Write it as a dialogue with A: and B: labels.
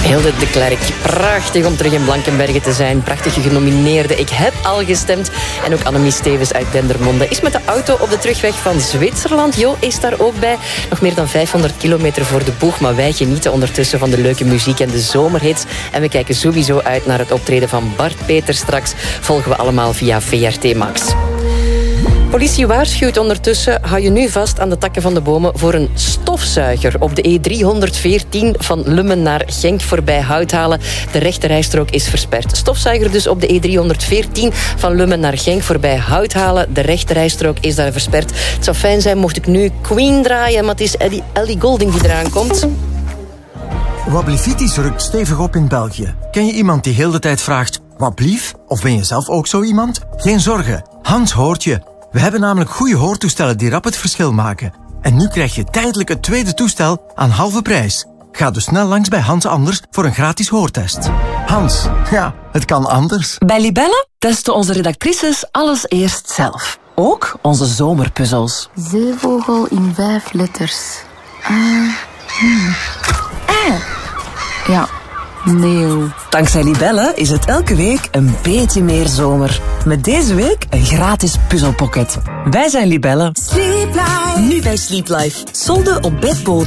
A: Hilde de Klerk, prachtig om terug in Blankenberge te zijn. Prachtige genomineerde. Ik heb al gestemd. En ook Annemie Stevens uit Dendermonde is met de auto op de terugweg van Zwitserland. Jo is daar ook bij. Nog meer dan 500 kilometer voor de boeg. Maar wij genieten ondertussen van de leuke muziek en de zomerhits. En we kijken sowieso uit naar het optreden van Bart Peters straks. Volgen we allemaal via VRT Max. Politie waarschuwt ondertussen, hou je nu vast aan de takken van de bomen voor een stofzuiger op de E314 van Lummen naar Genk voorbij Houthalen. De rechterrijstrook is versperd. Stofzuiger dus op de E314 van Lummen naar Genk voorbij Houthalen. De rechterrijstrook is daar versperd. Het zou fijn zijn mocht ik nu Queen draaien, maar het is Ellie Goulding die eraan komt.
B: Wablivitis rukt stevig op in België. Ken je iemand die heel de tijd vraagt, wat blief? Of ben je zelf ook zo iemand? Geen zorgen, Hans hoort je. We hebben namelijk goede hoortoestellen die rap het verschil maken. En nu krijg je tijdelijk het tweede toestel aan halve prijs. Ga dus snel langs bij Hans Anders voor een gratis hoortest. Hans, ja, het kan anders.
C: Bij Libelle testen onze redactrices alles eerst zelf. Ook onze zomerpuzzels.
D: Zeevogel in 5 letters. Ja, neeuw.
C: Dankzij Libelle is het elke week een beetje meer zomer. Met deze week een gratis puzzelpocket. Wij zijn Libelle.
E: Sleep Life.
C: Nu bij Sleep Life. Solden op bedbodem.